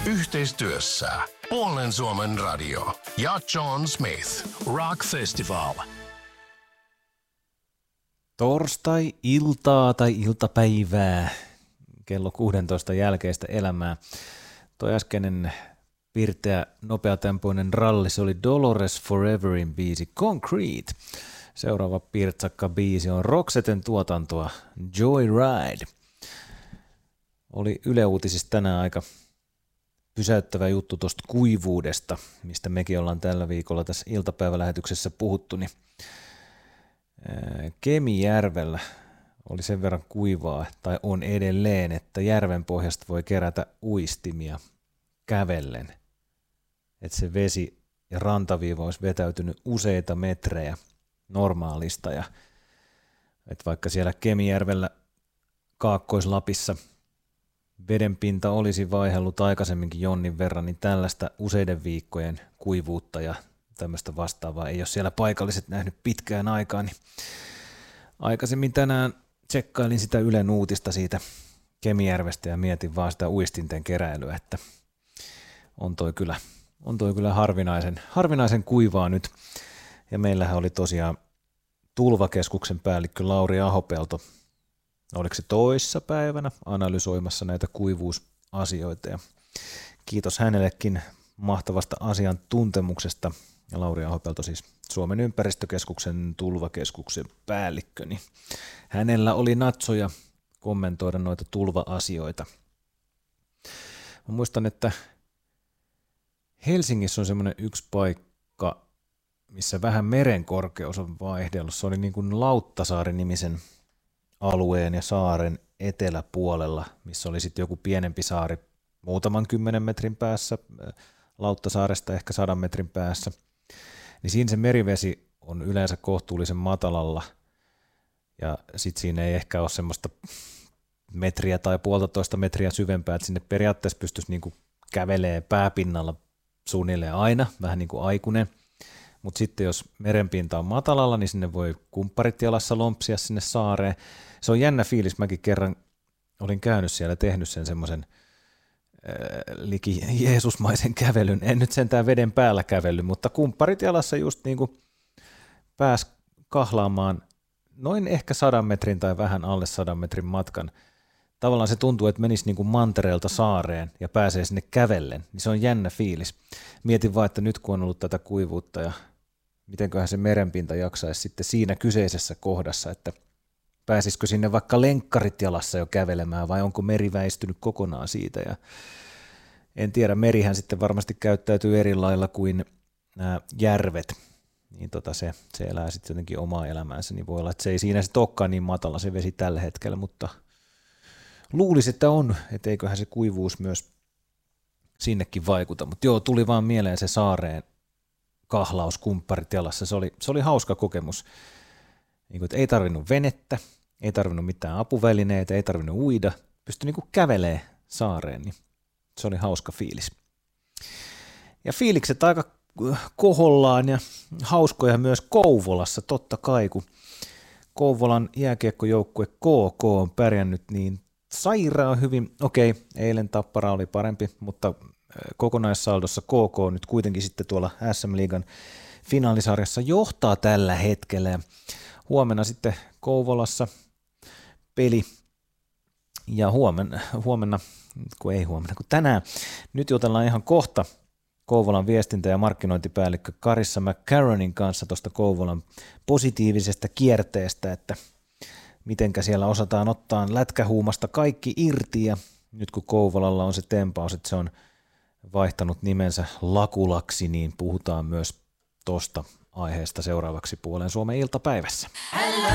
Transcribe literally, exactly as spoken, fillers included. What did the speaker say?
Yhteistyössä Puolen Suomen radio ja John Smith Rock Festival. Torstai-iltaa tai iltapäivää, kello kuusitoista jälkeistä elämää. Toi äskeinen pirteä, nopeatempoinen ralli, se oli Dolores Foreverin biisi Concrete. Seuraava pirtsakka biisi on Roxeten tuotantoa Joyride. Oli Yle Uutisissa tänään aika pysäyttävä juttu tuosta kuivuudesta, mistä mekin ollaan tällä viikolla tässä iltapäivälähetyksessä puhuttu, niin Kemijärvellä oli sen verran kuivaa, tai on edelleen, että järven pohjasta voi kerätä uistimia kävellen. Että se vesi ja rantaviiva olisi vetäytynyt useita metrejä normaalista, ja että vaikka siellä Kemijärvellä Kaakkois-Lapissa vedenpinta olisi vaihdellut aikaisemminkin jonnin verran, niin tällaista useiden viikkojen kuivuutta ja tämmöistä vastaavaa ei ole siellä paikalliset nähnyt pitkään aikaan. Niin aikaisemmin tänään tsekkailin sitä Ylen uutista siitä Kemijärvestä ja mietin vaan sitä uistinten keräilyä, että on toi kyllä, on toi kyllä harvinaisen, harvinaisen kuivaa nyt. Ja meillähän oli tosiaan Tulvakeskuksen päällikkö Lauri Ahopelto, oliko se toissa päivänä, analysoimassa näitä kuivuusasioita. Ja kiitos hänellekin mahtavasta asiantuntemuksesta. Ja Lauri Ahopelto siis Suomen ympäristökeskuksen Tulvakeskuksen päällikkö, niin hänellä oli natsoja kommentoida noita tulva-asioita. Mä muistan, että Helsingissä on semmoinen yksi paikka, missä vähän merenkorkeus on vaihdellut. Se oli niin kuin Lauttasaari-nimisen alueen ja saaren eteläpuolella, missä oli sitten joku pienempi saari muutaman kymmenen metrin päässä, Lauttasaaresta ehkä sadan metrin päässä, niin siinä se merivesi on yleensä kohtuullisen matalalla, ja sitten siinä ei ehkä ole semmoista metriä tai puolitoista metriä syvempää, että sinne periaatteessa pystyisi niinku kävelee pääpinnalla suunnilleen aina, vähän niin kuin aikuinen, mutta sitten jos merenpinta on matalalla, niin sinne voi kumpparit jalassa lompsia sinne saareen. Se on jännä fiilis, mäkin kerran olin käynyt siellä, tehnyt sen semmoisen liki Jeesusmaisen kävelyn, en nyt sentään veden päällä kävellyt, mutta kumpparit jalassa just niin kuin pääsi kahlaamaan noin ehkä sadan metrin tai vähän alle sadan metrin matkan. Tavallaan se tuntuu, että menisi niin kuin mantereelta saareen ja pääsee sinne kävellen, niin se on jännä fiilis. Mietin vaan, että nyt kun on ollut tätä kuivuutta ja mitenköhän se merenpinta jaksaisi sitten siinä kyseisessä kohdassa, että pääsisikö sinne vaikka lenkkarit jalassa jo kävelemään vai onko meri väistynyt kokonaan siitä. Ja en tiedä, merihän sitten varmasti käyttäytyy eri lailla kuin nämä järvet, niin tota se, se elää sitten jotenkin omaa elämäänsä, niin voi olla, että se ei siinä sitten olekaan niin matala se vesi tällä hetkellä, mutta luulisi, että on, että eiköhän se kuivuus myös sinnekin vaikuta, mutta joo, tuli vaan mieleen se saareen kahlaus kumpparit jalassa, se oli, se oli hauska kokemus, niin kuin, että ei tarvinnut venettä, ei tarvinnut mitään apuvälineitä, ei tarvinnut uida, pystyi niin kuin kävelee saareen, niin se oli hauska fiilis. Ja fiilikset aika kohollaan ja hauskoja myös Kouvolassa, totta kai, kun Kouvolan jääkiekkojoukkue K K on pärjännyt niin sairaan hyvin. Okei, eilen Tappara oli parempi, mutta kokonaissaldossa K K nyt kuitenkin sitten tuolla S M-liigan finaalisarjassa johtaa tällä hetkellä. Ja huomenna sitten Kouvolassa peli, ja huomenna, huomenna, kun ei huomenna, kun tänään, nyt jutellaan ihan kohta Kouvolan viestintä- ja markkinointipäällikkö Carissa McCarronin kanssa tuosta Kouvolan positiivisesta kierteestä, että mitenkä siellä osataan ottaa lätkähuumasta kaikki irti, ja nyt kun Kouvolalla on se tempaus, että se on vaihtanut nimensä Lakulaksi, niin puhutaan myös tuosta aiheesta seuraavaksi Puolen Suomen iltapäivässä. Hello,